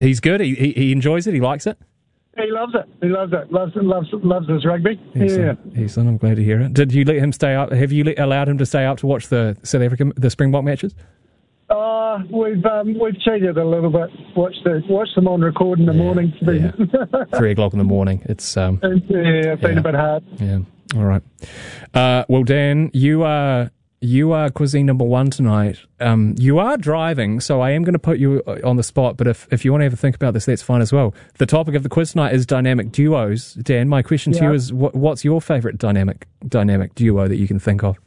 He's good. He enjoys it. He likes it. He loves it. He loves it. Loves his rugby. Excellent. I'm glad to hear it. Did you let him stay up? Have you allowed him to stay up to watch the South African Springbok matches? We've cheated a little bit. Watch them on record in the morning. 3 o'clock in the morning. It's been a bit hard. Yeah. All right. Well, Dan, you are cuisine number 1 tonight. You are driving, so I am going to put you on the spot. But if you want to have a think about this, that's fine as well. The topic of the quiz tonight is dynamic duos. Dan, my question to you is, what's your favourite dynamic duo that you can think of?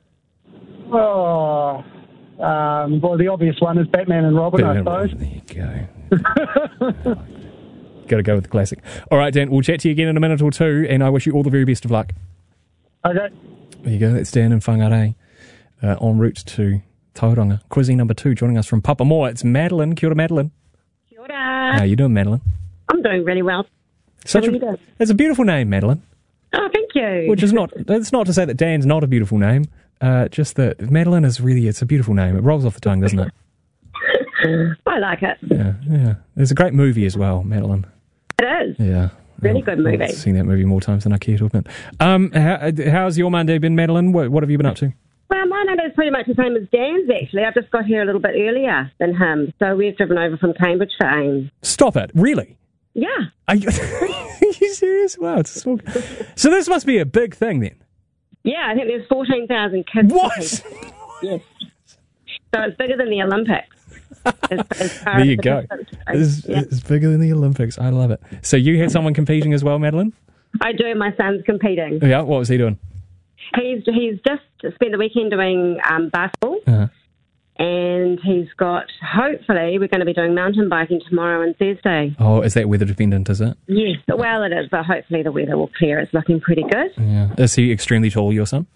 Well, the obvious one is Batman and Robin, I suppose. There you go. Got to go with the classic. All right, Dan, we'll chat to you again in a minute or two, and I wish you all the very best of luck. Okay. There you go. That's Dan and Whangarei en route to Tauranga. Cuisine number 2, joining us from Papamoa. It's Madeline. Kia ora, Madeline. Kia ora. How you doing, Madeline? I'm doing really well. It's a beautiful name, Madeline. Oh, thank you. Which is it's not to say that Dan's not a beautiful name. Just that Madeline it's a beautiful name. It rolls off the tongue, doesn't it? I like it. Yeah. There's a great movie as well, Madeline. It is. Yeah. Really good movie. I've seen that movie more times than I care to admit. How's your Monday been, Madeline? What have you been up to? Well, my Monday is pretty much the same as Dan's, actually. I just got here a little bit earlier than him. So we've driven over from Cambridge for AIM. Stop it. Really? Yeah. Are you serious? Wow. It's a small... So this must be a big thing then. Yeah, I think there's 14,000 kids. What? Yes. So it's bigger than the Olympics. There you go. It's bigger than the Olympics. I love it. So you had someone competing as well, Madeline? I do. My son's competing. Yeah, what was he doing? He's just spent the weekend doing basketball. Uh-huh. And he's got, hopefully, we're going to be doing mountain biking tomorrow and Thursday. Oh, is that weather dependent, is it? Yes, well it is, but hopefully the weather will clear. It's looking pretty good. Yeah. Is he extremely tall, your son?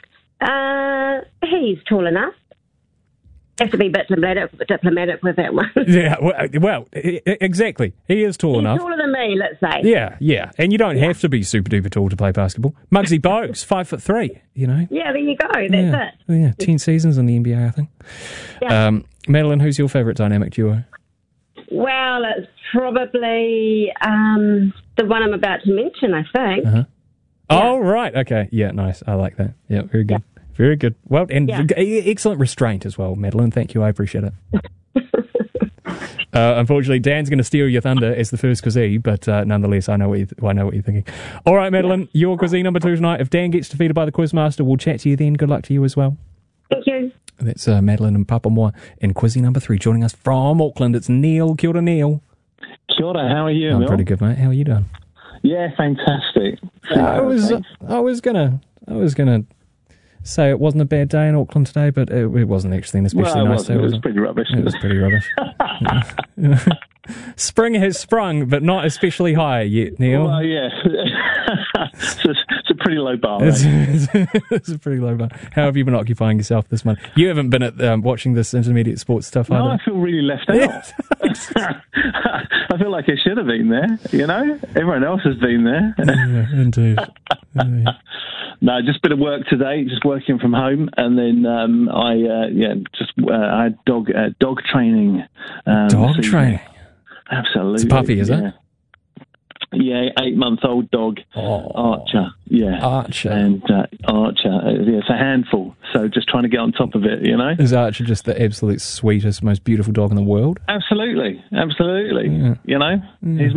He's tall enough. Have to be a bit diplomatic with that one. Yeah, well, exactly. He is tall enough. He's taller than me, let's say. Yeah. And you don't have to be super duper tall to play basketball. Muggsy Bogues, 5'3", you know. Yeah, there you go. That's it. Yeah, 10 seasons in the NBA, I think. Yeah. Madeline, who's your favourite dynamic duo? Well, it's probably the one I'm about to mention, I think. Uh-huh. Yeah. Oh, right. Okay. Yeah, nice. I like that. Yeah, very good. Yeah. Very good. Well, and excellent restraint as well, Madeline. Thank you. I appreciate it. Unfortunately, Dan's going to steal your thunder as the first cuisine, but nonetheless, I know what you're thinking. All right, Madeline, your cuisine number 2 tonight. If Dan gets defeated by the Quizmaster, we'll chat to you then. Good luck to you as well. Thank you. That's Madeline and Papamoa. And cuisine number 3, joining us from Auckland, it's Neil. Kia ora, Neil. Kia ora, how are you, I'm Neil? pretty good, mate. How are you doing? Yeah, fantastic. I was gonna say it wasn't a bad day in Auckland today, but it wasn't actually an especially nice day. It was pretty rubbish. It was pretty rubbish. Spring has sprung, but not especially high yet, Neil. Well, yeah. It's a pretty low bar. It's a pretty low bar. How have you been occupying yourself this month? You haven't been at watching this intermediate sports stuff either. No, I feel really left out. I feel like I should have been there, you know? Everyone else has been there. Yeah, indeed. No, just a bit of work today, just working from home, and then I had dog training. Dog training? Absolutely. It's a puppy, is it? Yeah, 8-month-old dog, Archer. Yeah, Archer. And Archer, it's a handful. So just trying to get on top of it, you know. Is Archer just the absolute sweetest, most beautiful dog in the world? Absolutely. Yeah. You know, he's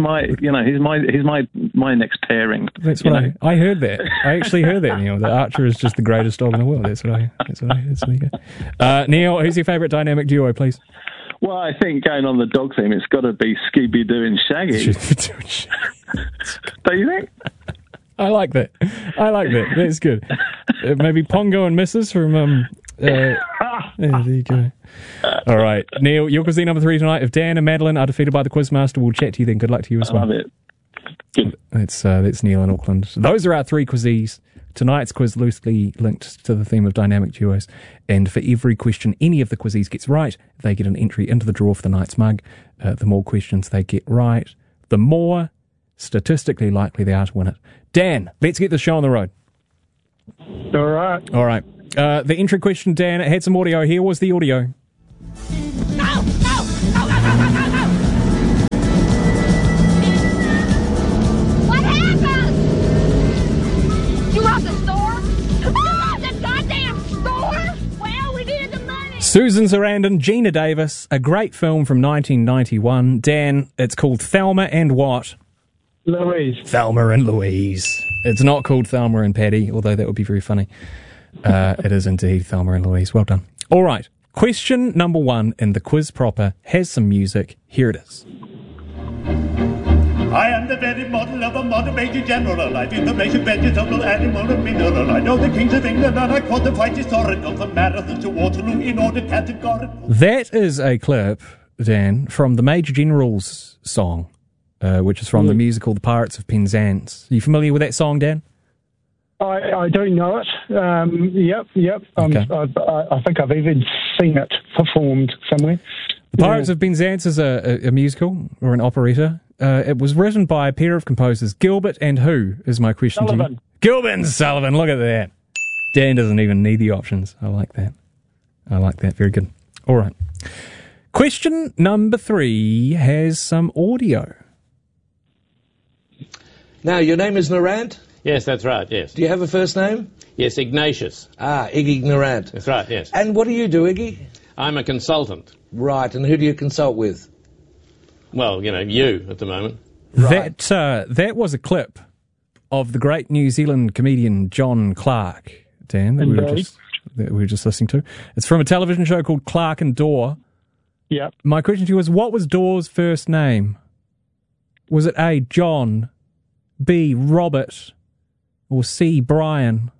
my next pairing. That's what I heard that. I actually heard that, Neil. That Archer is just the greatest dog in the world. That's what I heard. Neil, who's your favourite dynamic duo, please? Well, I think going on the dog theme, it's got to be Scooby-Doo and Shaggy. Don't you think? I like that. That's good. Maybe Pongo and Mrs. from... there you go. All right. Neil, your cuisine number 3 tonight. If Dan and Madeline are defeated by the Quizmaster, we'll chat to you then. Good luck to you as well. I love it. Good. That's Neil in Auckland. So those are our 3 cuisines. Tonight's quiz loosely linked to the theme of dynamic duos. And for every question any of the quizies gets right, they get an entry into the draw for the night's mug. The more questions they get right, the more statistically likely they are to win it. Dan, let's get the show on the road. All right. The entry question, Dan, it had some audio. Here was the audio. Susan Sarandon, Gina Davis, a great film from 1991. Dan, it's called Thelma and what? Louise. Thelma and Louise. It's not called Thelma and Patty, although that would be very funny. It is indeed Thelma and Louise. Well done. All right. Question number 1 in the quiz proper has some music. Here it is. I am the very model of a modern major general. Life information, vegetable, animal, and mineral. I know the kings of England and I quantified historical from Marathon to Waterloo in order categorical. That is a clip, Dan, from the Major General's song, which is from the musical The Pirates of Penzance. Are you familiar with that song, Dan? I don't know it. Yep. Okay. I think I've even seen it performed somewhere. The Pirates of Penzance is a musical or an operetta. It was written by a pair of composers, Gilbert and who, is my question to you. Gilbert and Sullivan, look at that. Dan doesn't even need the options. I like that. Very good. All right. Question number 3 has some audio. Now, your name is Narant? Yes, that's right, yes. Do you have a first name? Yes, Ignatius. Ah, Iggy Narant. That's right, yes. And what do you do, Iggy? I'm a consultant. Right, and who do you consult with? Well, you at the moment. Right. That was a clip of the great New Zealand comedian John Clark, Dan, that we were just listening to. It's from a television show called Clark and Daw. Yep. My question to you is, what was Daw's first name? Was it A, John, B, Robert, or C, Brian?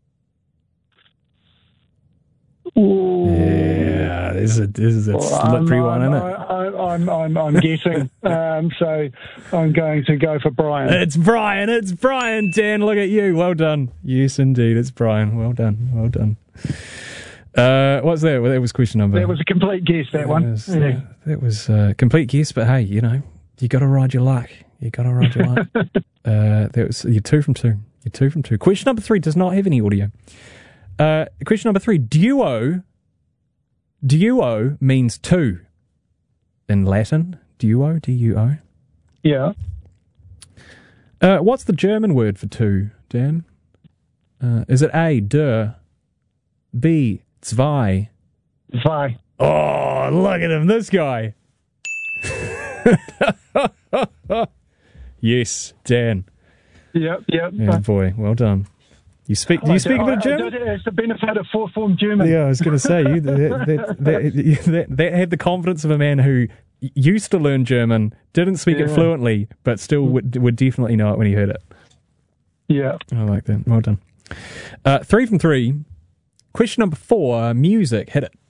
Ooh. Yeah, this is a slippery one, isn't it? I'm guessing, so I'm going to go for Brian. It's Brian, Dan, look at you. Well done. Yes, indeed, it's Brian. Well done. What's that? Well, that was question number... That was a complete guess, that one. That was a complete guess, but hey, you got to ride your luck. That was, you're 2 from 2. You're 2 from 2. Question number 3 does not have any audio. Question number 3, duo means two. In Latin, duo, D-U-O. Yeah. What's the German word for two, Dan? Is it A, der, B, zwei? Zwei. Oh, look at him, this guy. Yes, Dan. Yep. Yeah, boy, well done. Do you speak a bit of German? It's the benefit of fourth-form German. Yeah, I was going to say, that had the confidence of a man who used to learn German, didn't speak it fluently, but still would definitely know it when he heard it. Yeah. I like that. Well done. 3 from 3. Question number 4, music. Hit it.